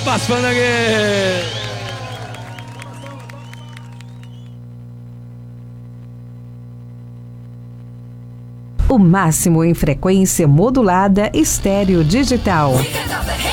pras fandangueiras. O máximo em frequência modulada estéreo digital.